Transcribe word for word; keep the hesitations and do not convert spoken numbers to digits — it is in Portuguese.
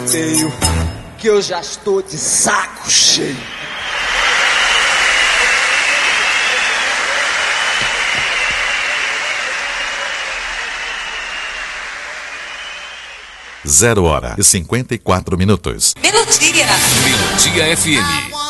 Tenho que eu já estou de saco cheio. Zero hora e cinquenta e quatro minutos. Melodia. Melodia F M.